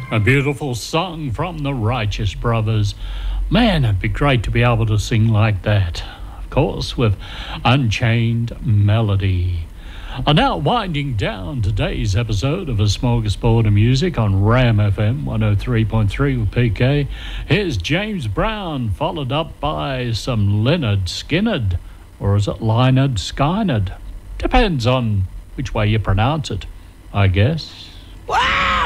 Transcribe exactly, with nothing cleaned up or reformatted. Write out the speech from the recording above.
A beautiful song from the Righteous Brothers. Man, it'd be great to be able to sing like that. Of course, with Unchained Melody. And now, winding down today's episode of A Smorgasbord of Music on Ram F M one oh three point three with P K. Here's James Brown, followed up by some Lynyrd Skynyrd. Or is it Lynyrd Skynyrd? Depends on which way you pronounce it, I guess. Wow!